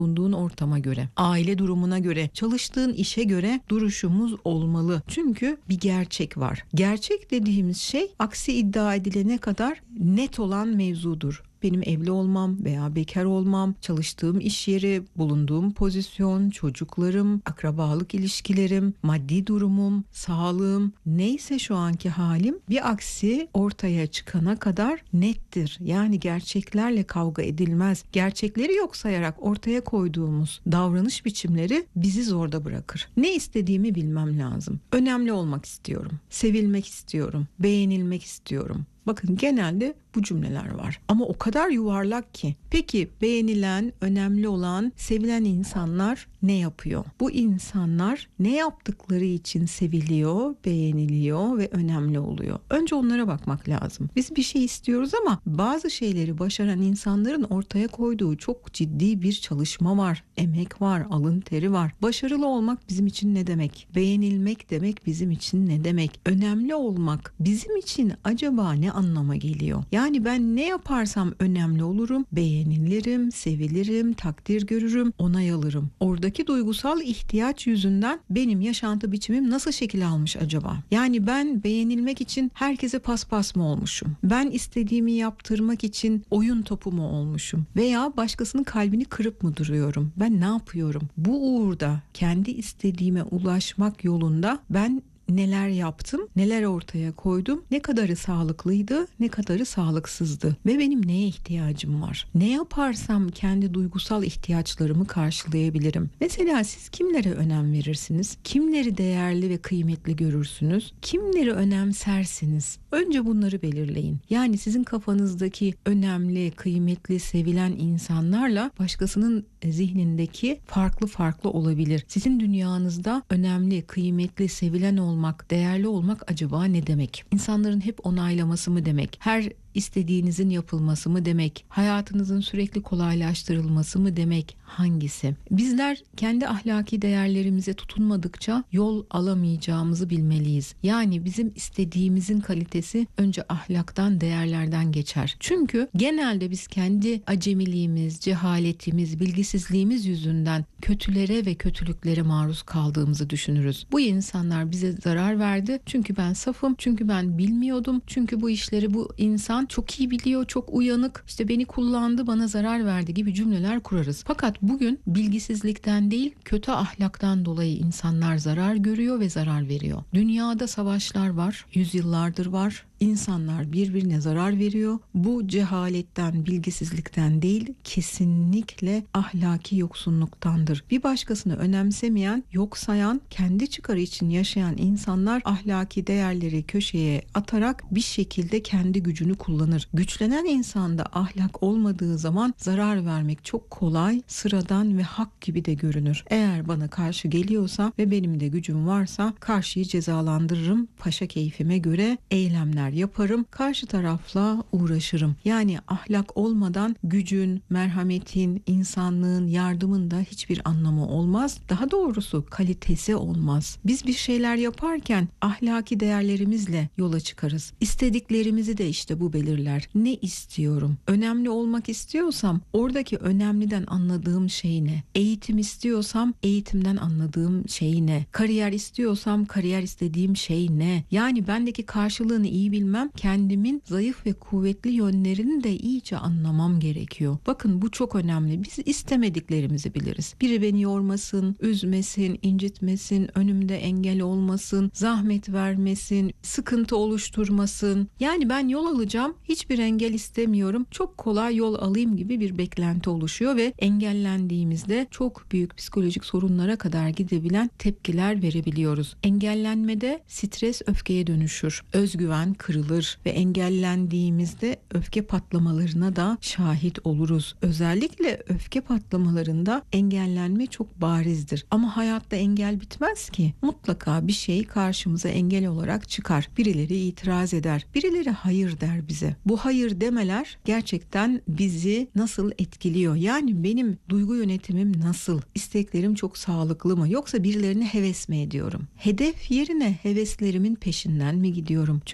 bulunduğun ortama göre, aile durumuna göre, çalıştığın işe göre duruşumuz olmalı. Çünkü bir gerçek var. Gerçek dediğimiz şey aksi iddia edilene kadar net olan mevzudur. Benim evli olmam veya bekar olmam, çalıştığım iş yeri, bulunduğum pozisyon, çocuklarım, akrabalık ilişkilerim, maddi durumum, sağlığım, neyse şu anki halim bir aksi ortaya çıkana kadar nettir. Yani gerçeklerle kavga edilmez. Gerçekleri yok sayarak ortaya koyduğumuz davranış biçimleri bizi zorda bırakır. Ne istediğimi bilmem lazım. Önemli olmak istiyorum. Sevilmek istiyorum. Beğenilmek istiyorum. Bakın genelde bu cümleler var. Ama o kadar yuvarlak ki. Peki beğenilen, önemli olan, sevilen insanlar ne yapıyor? Bu insanlar ne yaptıkları için seviliyor, beğeniliyor ve önemli oluyor? Önce onlara bakmak lazım. Biz bir şey istiyoruz ama bazı şeyleri başaran insanların ortaya koyduğu çok ciddi bir çalışma var. Emek var, alın teri var. Başarılı olmak bizim için ne demek? Beğenilmek demek bizim için ne demek? Önemli olmak bizim için acaba ne anlama geliyor? Yani ben ne yaparsam önemli olurum, beğenilirim, sevilirim, takdir görürüm, onay alırım. Oradaki duygusal ihtiyaç yüzünden benim yaşantı biçimim nasıl şekil almış acaba? Yani ben beğenilmek için herkese paspas mı olmuşum? Ben istediğimi yaptırmak için oyun topu mu olmuşum? Veya başkasının kalbini kırıp mı duruyorum? Ben ne yapıyorum? Bu uğurda kendi istediğime ulaşmak yolunda ben neler yaptım, neler ortaya koydum, ne kadarı sağlıklıydı, ne kadarı sağlıksızdı ve benim neye ihtiyacım var? Ne yaparsam kendi duygusal ihtiyaçlarımı karşılayabilirim? Mesela siz kimlere önem verirsiniz? Kimleri değerli ve kıymetli görürsünüz? Kimleri önemsersiniz? Önce bunları belirleyin. Yani sizin kafanızdaki önemli, kıymetli, sevilen insanlarla başkasının zihnindeki farklı olabilir. Sizin dünyanızda önemli, kıymetli, sevilen olmak, değerli olmak acaba ne demek? İnsanların hep onaylaması mı demek? Her istediğinizin yapılması mı demek? Hayatınızın sürekli kolaylaştırılması mı demek? Hangisi? Bizler kendi ahlaki değerlerimize tutunmadıkça yol alamayacağımızı bilmeliyiz. Yani bizim istediğimizin kalitesi önce ahlaktan, değerlerden geçer. Çünkü genelde biz kendi acemiliğimiz, cehaletimiz, bilgisizliğimiz yüzünden kötülere ve kötülüklere maruz kaldığımızı düşünürüz. Bu insanlar bize zarar verdi. Çünkü ben safım, çünkü ben bilmiyordum, çünkü bu işleri bu insan çok iyi biliyor, çok uyanık, işte beni kullandı, bana zarar verdi gibi cümleler kurarız. Fakat bugün bilgisizlikten değil, kötü ahlaktan dolayı insanlar zarar görüyor ve zarar veriyor. Dünyada savaşlar var, yüzyıllardır var. İnsanlar birbirine zarar veriyor. Bu cehaletten, bilgisizlikten değil, kesinlikle ahlaki yoksunluktandır. Bir başkasını önemsemeyen, yok sayan, kendi çıkarı için yaşayan insanlar ahlaki değerleri köşeye atarak bir şekilde kendi gücünü kullanır. Güçlenen insanda ahlak olmadığı zaman zarar vermek çok kolay, sıradan ve hak gibi de görünür. Eğer bana karşı geliyorsa ve benim de gücüm varsa karşıyı cezalandırırım, paşa keyfime göre eylemler yaparım, karşı tarafla uğraşırım. Yani ahlak olmadan gücün, merhametin, insanlığın, yardımın da hiçbir anlamı olmaz. Daha doğrusu kalitesi olmaz. Biz bir şeyler yaparken ahlaki değerlerimizle yola çıkarız. İstediklerimizi de işte bu belirler. Ne istiyorum? Önemli olmak istiyorsam oradaki önemliden anladığım şey ne? Eğitim istiyorsam eğitimden anladığım şey ne? Kariyer istiyorsam kariyer istediğim şey ne? Yani bendeki karşılığını iyi bilmem, kendimin zayıf ve kuvvetli yönlerini de iyice anlamam gerekiyor. Bakın bu çok önemli. Biz istemediklerimizi biliriz. Biri beni yormasın, üzmesin, incitmesin, önümde engel olmasın, zahmet vermesin, sıkıntı oluşturmasın. Yani ben yol alacağım, hiçbir engel istemiyorum, çok kolay yol alayım gibi bir beklenti oluşuyor ve engellendiğimizde çok büyük psikolojik sorunlara kadar gidebilen tepkiler verebiliyoruz. Engellenmede stres öfkeye dönüşür, özgüven kırılır ve engellendiğimizde öfke patlamalarına da şahit oluruz. Özellikle öfke patlamalarında engellenme çok barizdir. Ama hayatta engel bitmez ki. Mutlaka bir şey karşımıza engel olarak çıkar. Birileri itiraz eder. Birileri hayır der bize. Bu hayır demeler gerçekten bizi nasıl etkiliyor? Yani benim duygu yönetimim nasıl? İsteklerim çok sağlıklı mı? Yoksa birilerine heves mi ediyorum? Hedef yerine heveslerimin peşinden mi gidiyorum? Çünkü hedef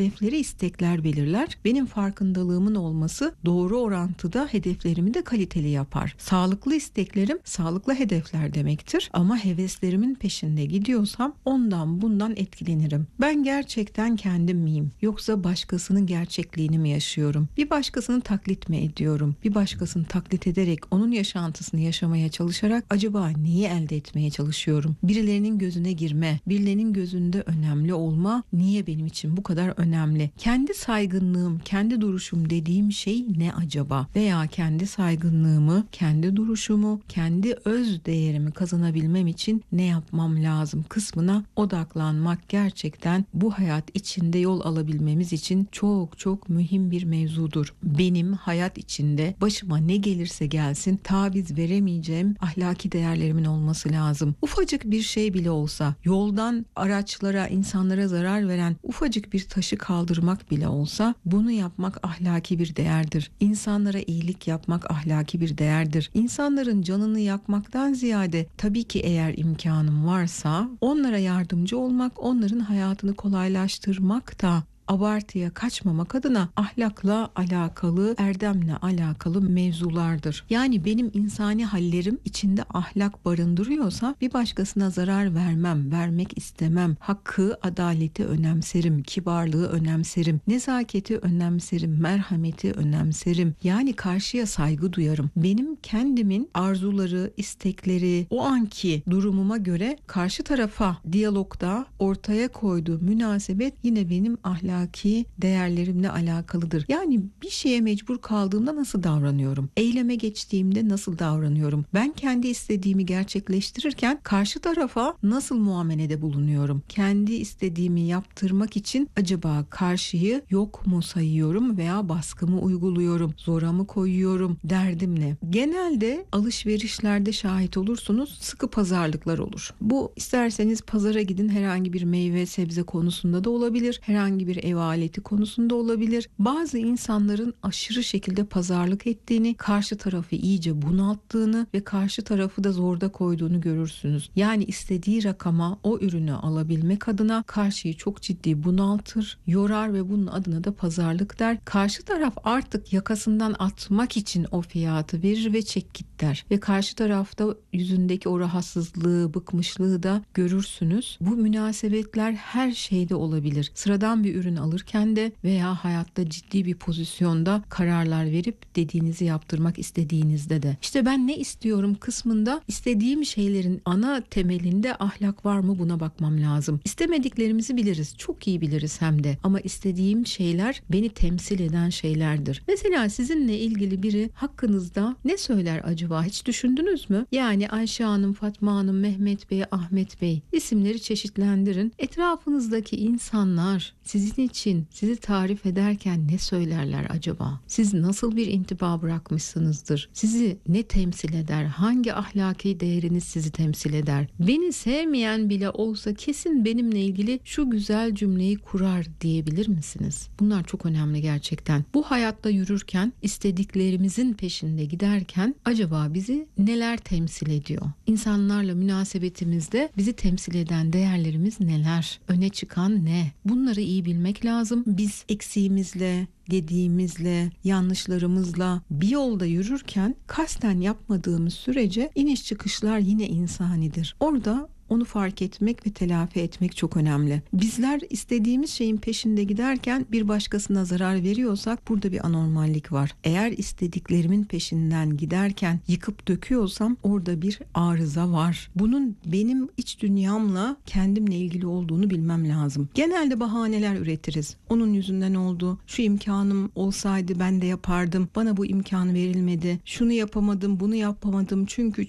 hedefleri istekler belirler. Benim farkındalığımın olması doğru orantıda hedeflerimi de kaliteli yapar. Sağlıklı isteklerim sağlıklı hedefler demektir. Ama heveslerimin peşinde gidiyorsam ondan bundan etkilenirim. Ben gerçekten kendim miyim? Yoksa başkasının gerçekliğini mi yaşıyorum? Bir başkasını taklit mi ediyorum? Bir başkasını taklit ederek onun yaşantısını yaşamaya çalışarak acaba neyi elde etmeye çalışıyorum? Birilerinin gözüne girme, birilerinin gözünde önemli olma niye benim için bu kadar önemli? Kendi saygınlığım, kendi duruşum dediğim şey ne acaba? Veya kendi saygınlığımı, kendi duruşumu, kendi öz değerimi kazanabilmem için ne yapmam lazım kısmına odaklanmak gerçekten bu hayat içinde yol alabilmemiz için çok çok mühim bir mevzudur. Benim hayat içinde başıma ne gelirse gelsin taviz veremeyeceğim ahlaki değerlerimin olması lazım. Ufacık bir şey bile olsa, yoldan araçlara, insanlara zarar veren ufacık bir taşı kaldırmak bile olsa bunu yapmak ahlaki bir değerdir. İnsanlara iyilik yapmak ahlaki bir değerdir. İnsanların canını yakmaktan ziyade tabii ki eğer imkanım varsa onlara yardımcı olmak, onların hayatını kolaylaştırmak da abartıya kaçmamak adına ahlakla alakalı, erdemle alakalı mevzulardır. Yani benim insani hallerim içinde ahlak barındırıyorsa bir başkasına zarar vermem, vermek istemem. Hakkı, adaleti önemserim, kibarlığı önemserim, nezaketi önemserim, merhameti önemserim. Yani karşıya saygı duyarım. Benim kendimin arzuları, istekleri, o anki durumuma göre karşı tarafa diyalogda ortaya koyduğu münasebet yine benim ahlaki değerlerimle alakalıdır. Yani bir şeye mecbur kaldığımda nasıl davranıyorum? Eyleme geçtiğimde nasıl davranıyorum? Ben kendi istediğimi gerçekleştirirken karşı tarafa nasıl muamelede bulunuyorum? Kendi istediğimi yaptırmak için acaba karşıyı yok mu sayıyorum veya baskı mı uyguluyorum? Zora mı koyuyorum? Derdim ne? Genelde alışverişlerde şahit olursunuz, sıkı pazarlıklar olur. Bu isterseniz pazara gidin, herhangi bir meyve sebze konusunda da olabilir. Herhangi bir ev aleti konusunda olabilir. Bazı insanların aşırı şekilde pazarlık ettiğini, karşı tarafı iyice bunalttığını ve karşı tarafı da zorda koyduğunu görürsünüz. Yani istediği rakama o ürünü alabilmek adına karşıyı çok ciddi bunaltır, yorar ve bunun adına da pazarlık der. Karşı taraf artık yakasından atmak için o fiyatı verir ve çek git der. Ve karşı tarafta yüzündeki o rahatsızlığı, bıkmışlığı da görürsünüz. Bu münasebetler her şeyde olabilir. Sıradan bir ürün alırken de veya hayatta ciddi bir pozisyonda kararlar verip dediğinizi yaptırmak istediğinizde de. İşte ben ne istiyorum kısmında istediğim şeylerin ana temelinde ahlak var mı buna bakmam lazım. İstemediklerimizi biliriz. Çok iyi biliriz hem de. Ama istediğim şeyler beni temsil eden şeylerdir. Mesela sizinle ilgili biri hakkınızda ne söyler acaba? Hiç düşündünüz mü? Yani Ayşe Hanım, Fatma Hanım, Mehmet Bey, Ahmet Bey isimleri çeşitlendirin. Etrafınızdaki insanlar sizin için sizi tarif ederken ne söylerler acaba? Siz nasıl bir intiba bırakmışsınızdır? Sizi ne temsil eder? Hangi ahlaki değeriniz sizi temsil eder? Beni sevmeyen bile olsa kesin benimle ilgili şu güzel cümleyi kurar diyebilir misiniz? Bunlar çok önemli gerçekten. Bu hayatta yürürken, istediklerimizin peşinde giderken acaba bizi neler temsil ediyor? İnsanlarla münasebetimizde bizi temsil eden değerlerimiz neler? Öne çıkan ne? Bunları iyi bilmek lazım. Biz eksiğimizle, gediğimizle, yanlışlarımızla bir yolda yürürken kasten yapmadığımız sürece iniş çıkışlar yine insanidir. Orada onu fark etmek ve telafi etmek çok önemli. Bizler istediğimiz şeyin peşinde giderken bir başkasına zarar veriyorsak burada bir anormallik var. Eğer istediklerimin peşinden giderken yıkıp döküyorsam orada bir arıza var. Bunun benim iç dünyamla kendimle ilgili olduğunu bilmem lazım. Genelde bahaneler üretiriz. Onun yüzünden oldu. Şu imkanım olsaydı ben de yapardım. Bana bu imkanı verilmedi. Şunu yapamadım, bunu yapamadım.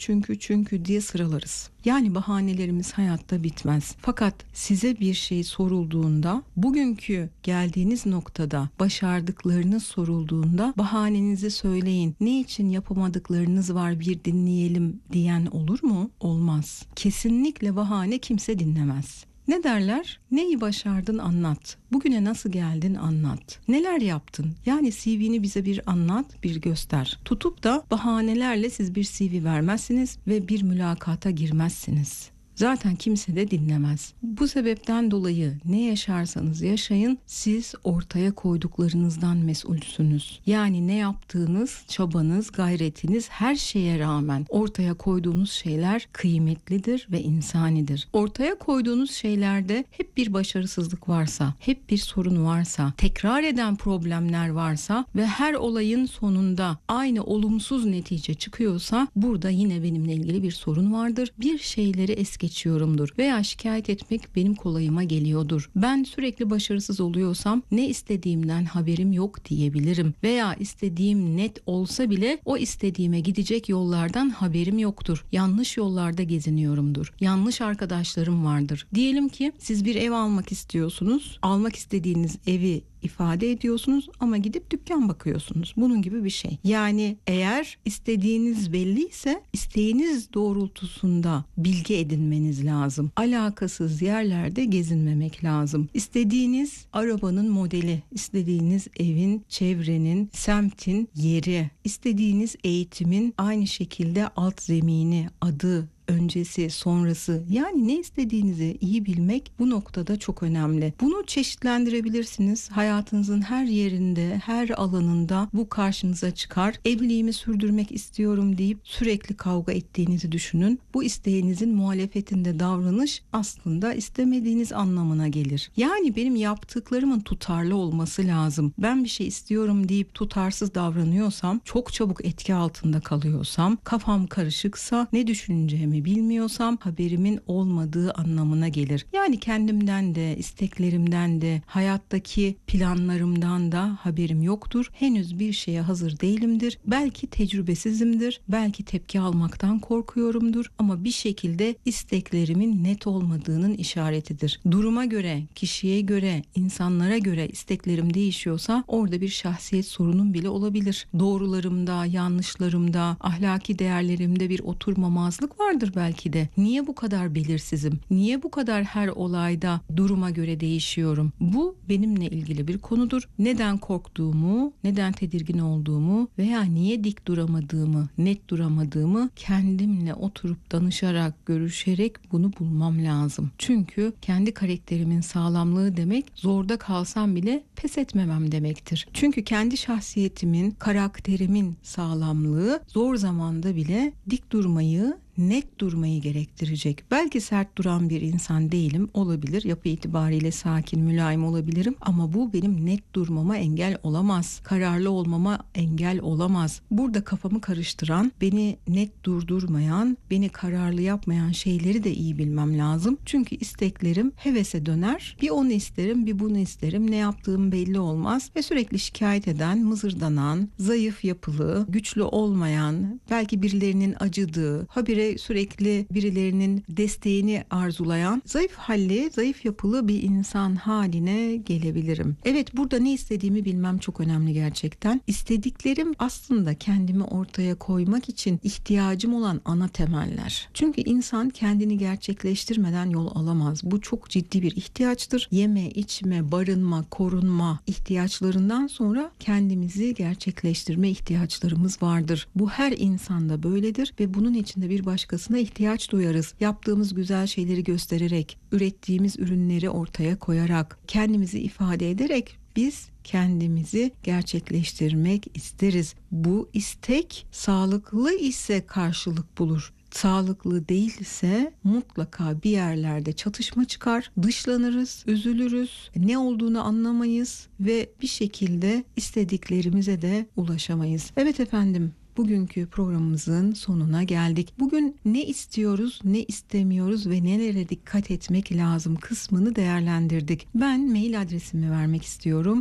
Çünkü diye sıralarız. Yani bahanelerimiz hayatta bitmez. Fakat size bir şey sorulduğunda, bugünkü geldiğiniz noktada başardıklarınız sorulduğunda bahanenizi söyleyin. Ne için yapamadıklarınız var bir dinleyelim diyen olur mu? Olmaz. Kesinlikle bahane kimse dinlemez. Ne derler? Neyi başardın anlat. Bugüne nasıl geldin anlat. Neler yaptın? Yani CV'ni bize bir anlat, bir göster. Tutup da bahanelerle siz bir CV vermezsiniz ve bir mülakata girmezsiniz. Zaten kimse de dinlemez. Bu sebepten dolayı ne yaşarsanız yaşayın, siz ortaya koyduklarınızdan mesulsünüz. Yani ne yaptığınız, çabanız, gayretiniz, her şeye rağmen ortaya koyduğunuz şeyler kıymetlidir ve insanidir. Ortaya koyduğunuz şeylerde hep bir başarısızlık varsa, hep bir sorun varsa, tekrar eden problemler varsa ve her olayın sonunda aynı olumsuz netice çıkıyorsa, burada yine benimle ilgili bir sorun vardır. Bir şeyleri es geçiyorumdur veya şikayet etmek benim kolayıma geliyordur. Ben sürekli başarısız oluyorsam ne istediğimden haberim yok diyebilirim veya istediğim net olsa bile o istediğime gidecek yollardan haberim yoktur. Yanlış yollarda geziniyorumdur. Yanlış arkadaşlarım vardır. Diyelim ki siz bir ev almak istiyorsunuz. Almak istediğiniz evi ifade ediyorsunuz ama gidip dükkan bakıyorsunuz. Bunun gibi bir şey. Yani eğer istediğiniz belliyse isteğiniz doğrultusunda bilgi edinmeniz lazım. Alakasız yerlerde gezinmemek lazım. İstediğiniz arabanın modeli, istediğiniz evin, çevrenin, semtin yeri, istediğiniz eğitimin aynı şekilde alt zemini, adı, öncesi, sonrası, yani ne istediğinizi iyi bilmek bu noktada çok önemli. Bunu çeşitlendirebilirsiniz. Hayatınızın her yerinde, her alanında bu karşınıza çıkar. Evliliğimi sürdürmek istiyorum deyip sürekli kavga ettiğinizi düşünün. Bu isteğinizin muhalefetinde davranış aslında istemediğiniz anlamına gelir. Yani benim yaptıklarımın tutarlı olması lazım. Ben bir şey istiyorum deyip tutarsız davranıyorsam, çok çabuk etki altında kalıyorsam, kafam karışıksa, ne düşüneceğimi bilmiyorsam haberimin olmadığı anlamına gelir. Yani kendimden de, isteklerimden de, hayattaki planlarımdan da haberim yoktur. Henüz bir şeye hazır değilimdir. Belki tecrübesizimdir. Belki tepki almaktan korkuyorumdur. Ama bir şekilde isteklerimin net olmadığının işaretidir. Duruma göre, kişiye göre, insanlara göre isteklerim değişiyorsa orada bir şahsiyet sorunum bile olabilir. Doğrularımda, yanlışlarımda, ahlaki değerlerimde bir oturmamazlık vardır belki de. Niye bu kadar belirsizim? Niye bu kadar her olayda duruma göre değişiyorum? Bu benimle ilgili bir konudur. Neden korktuğumu, neden tedirgin olduğumu veya niye dik duramadığımı, net duramadığımı kendimle oturup danışarak, görüşerek bunu bulmam lazım. Çünkü kendi karakterimin sağlamlığı demek, zorda kalsam bile pes etmemem demektir. Çünkü kendi şahsiyetimin, karakterimin sağlamlığı zor zamanda bile dik durmayı, net durmayı gerektirecek. Belki sert duran bir insan değilim, olabilir. Yapı itibariyle sakin, mülayim olabilirim ama bu benim net durmama engel olamaz. Kararlı olmama engel olamaz. Burada kafamı karıştıran, beni net durdurmayan, beni kararlı yapmayan şeyleri de iyi bilmem lazım. Çünkü isteklerim hevese döner. Bir onu isterim, bir bunu isterim. Ne yaptığım belli olmaz ve sürekli şikayet eden, mızırdanan, zayıf yapılı, güçlü olmayan, belki birilerinin acıdığı, habire sürekli birilerinin desteğini arzulayan, zayıf halli, zayıf yapılı bir insan haline gelebilirim. Evet, burada ne istediğimi bilmem çok önemli gerçekten. İstediklerim aslında kendimi ortaya koymak için ihtiyacım olan ana temeller. Çünkü insan kendini gerçekleştirmeden yol alamaz. Bu çok ciddi bir ihtiyaçtır. Yeme, içme, barınma, korunma ihtiyaçlarından sonra kendimizi gerçekleştirme ihtiyaçlarımız vardır. Bu her insanda böyledir ve bunun içinde bir başkasına ihtiyaç duyarız. Yaptığımız güzel şeyleri göstererek, ürettiğimiz ürünleri ortaya koyarak, kendimizi ifade ederek biz kendimizi gerçekleştirmek isteriz. Bu istek sağlıklı ise karşılık bulur. Sağlıklı değilse mutlaka bir yerlerde çatışma çıkar, dışlanırız, üzülürüz, ne olduğunu anlamayız ve bir şekilde istediklerimize de ulaşamayız. Evet efendim, bugünkü programımızın sonuna geldik. Bugün ne istiyoruz, ne istemiyoruz ve nelere dikkat etmek lazım kısmını değerlendirdik. Ben mail adresimi vermek istiyorum.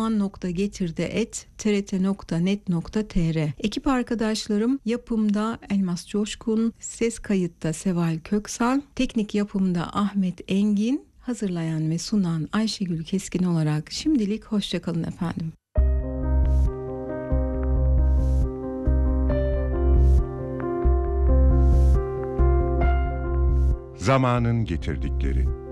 zaman.getirde@trt.net.tr. Ekip arkadaşlarım yapımda Elmas Coşkun, ses kayıtta Seval Köksal, teknik yapımda Ahmet Engin, hazırlayan ve sunan Ayşegül Keskin olarak şimdilik hoşçakalın efendim. Zamanın getirdikleri.